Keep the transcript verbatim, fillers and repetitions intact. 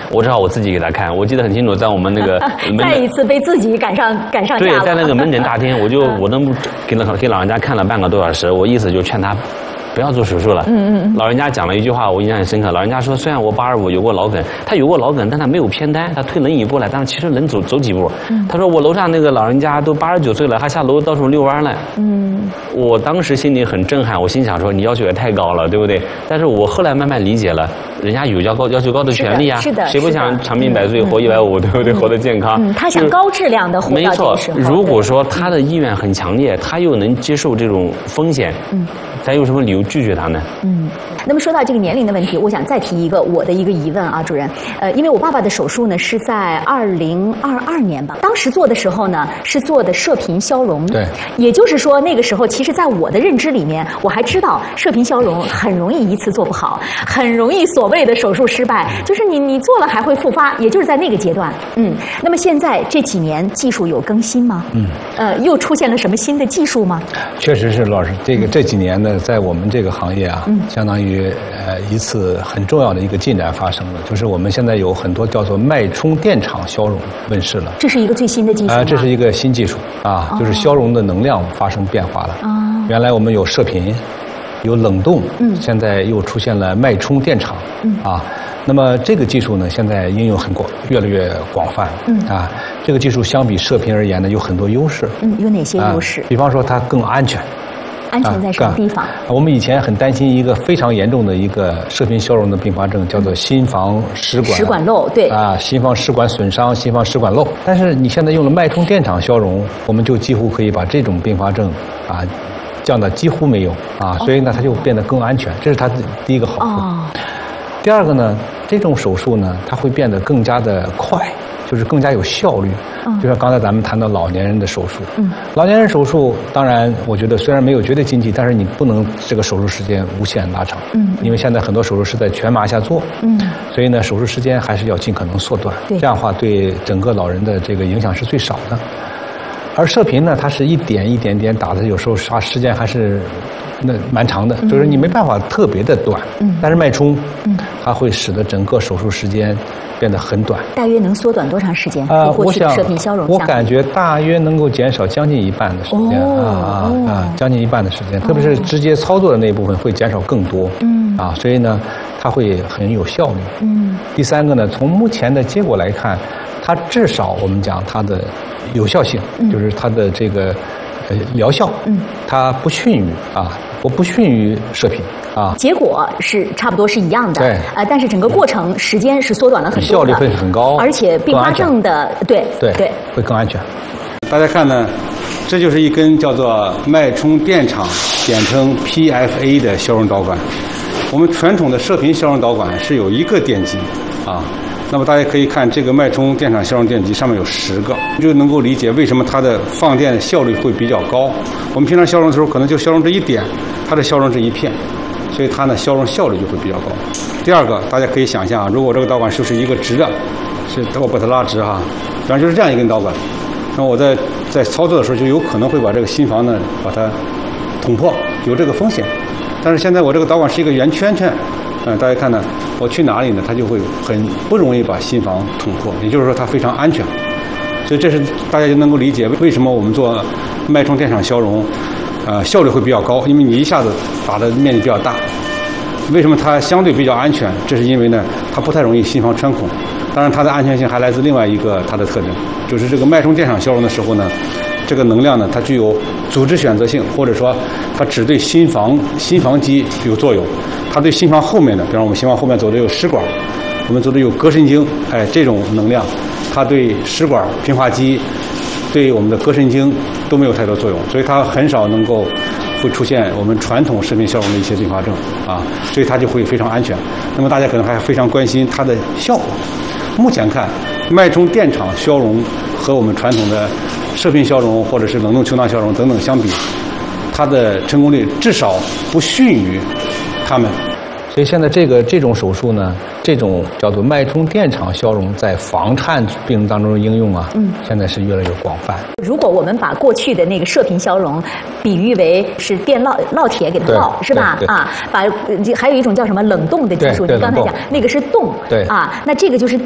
我只好我自己给他看。我记得很清楚，在我们那个再一次被自己赶上赶上架了。 对，在那个门诊大厅，我就我能给那给老人家看了半个多小时，我意思就劝他不要做手术了。嗯嗯嗯。老人家讲了一句话，我印象很深刻。老人家说，虽然我八十五有过脑梗，他有过脑梗，但他没有偏瘫，他推轮椅过来，但是其实能走走几步。嗯。他说我楼上那个老人家都八十九岁了，还下楼到处遛弯呢。嗯。我当时心里很震撼，我心想说你要求也太高了，对不对？但是我后来慢慢理解了，人家有要高要求高的权利啊。 是的。 谁不想长命百岁，活一百五，对不对？活得健康。 嗯。他想高质量的活到这个时候。 没错。如果说他的意愿很强烈，他又能接受这种风险，嗯。咱有什么理由拒绝他呢？ 嗯，那么说到这个年龄的问题，我想再提一个我的一个疑问啊，主任，呃，因为我爸爸的手术呢是在二零二二年吧，当时做的时候呢是做的射频消融， 对， 也就是说那个时候，其实在我的认知里面，我还知道射频消融很容易一次做不好，很容易所谓的手术失败，就是你你做了还会复发，也就是在那个阶段，嗯，那么现在这几年技术有更新吗？嗯，呃，又出现了什么新的技术吗？ 确实是，老师，这个这几年呢。在我们这个行业啊，嗯、相当于呃一次很重要的一个进展发生了，就是我们现在有很多叫做脉冲电场消融问世了。 这是一个最新的技术啊、 呃，这是一个新技术啊，哦、就是消融的能量发生变化了。哦、原来我们有射频，有冷冻，嗯，现在又出现了脉冲电场，嗯啊。那么这个技术呢，现在应用很广，越来越广泛。嗯啊，这个技术相比射频而言呢，有很多优势。 嗯，有哪些优势？ 啊、比方说它更安全。 安全在什么地方？ 啊、我们以前很担心一个非常严重的一个射频消融的并发症，叫做心房室管。 室管漏，对。 啊，心房室管损伤、心房室管漏。但是你现在用了脉冲电场消融，我们就几乎可以把这种并发症啊降到几乎没有啊，所以呢，它就变得更安全。这是它第一个好处。哦、第二个呢，这种手术呢，它会变得更加的快。就是更加有效率，嗯、就像刚才咱们谈到老年人的手术，嗯、老年人手术当然，我觉得虽然没有绝对禁忌，但是你不能这个手术时间无限拉长，嗯、因为现在很多手术是在全麻下做，嗯、所以呢，手术时间还是要尽可能缩短，这样的话对整个老人的这个影响是最少的。而射频呢，它是一点一点点打的，有时候它时间还是那蛮长的，嗯、就是你没办法特别的短，嗯、但是脉冲，嗯、它会使得整个手术时间变得很短。 大约能缩短多长时间？ 呃， 过去的射频消融， 我感觉大约能够减少将近一半的时间、哦、啊啊，将近一半的时间，特别是直接操作的那一部分会减少更多。嗯啊，所以呢，它会很有效率。嗯。第三个呢，从目前的结果来看，它至少我们讲它的有效性，嗯、就是它的这个呃疗效，嗯，它不逊于啊，我不逊于射频。啊， 结果是差不多是一样的， 对， 呃，但是整个过程时间是缩短了很多， 效率会很高， 而且并发症的，对对对， 会更安全。 大家看呢，这就是一根叫做脉冲电场，简称 P F A 的消融导管。我们传统的射频消融导管是有一个电极啊，那么大家可以看这个脉冲电场消融电极上面有十个，就能够理解为什么它的放电效率会比较高。我们平常消融的时候可能就消融这一点，它的消融这一片。所以它呢消融效率就会比较高。第二个，大家可以想象啊，如果这个导管是不是一个直的，是我把它拉直哈，比方就是这样一根导管，那我在在操作的时候就有可能会把这个心房呢把它捅破，有这个风险。但是现在我这个导管是一个圆圈圈，嗯、呃，大家看呢，我去哪里呢，它就会很不容易把心房捅破，也就是说它非常安全。所以这是大家就能够理解为什么我们做脉冲电场消融。呃，效率会比较高，因为你一下子打的面积比较大。为什么它相对比较安全？这是因为呢，它不太容易心房穿孔。当然，它的安全性还来自另外一个它的特征，就是这个脉冲电场消融的时候呢，这个能量呢，它具有组织选择性，或者说它只对心房心房肌有作用，它对心房后面的，比方我们心房后面走的有食管，我们走的有膈神经，哎，这种能量，它对食管、平滑肌。对我们的膈神经都没有太多作用，所以它很少能够会出现我们传统射频消融的一些并发症啊，所以它就会非常安全。那么大家可能还非常关心它的效果。目前看，脉冲电场消融和我们传统的射频消融或者是冷冻球囊消融等等相比，它的成功率至少不逊于它们。 所以现在这个这种手术呢，这种叫做脉冲电场消融在房颤病当中的应用啊，嗯，现在是越来越广泛。 如果我们把过去的那个射频消融比喻为是电烙烙铁给它烙，是吧？啊，把还有一种叫什么冷冻的技术，你刚才讲那个是冻， 对啊，那这个就是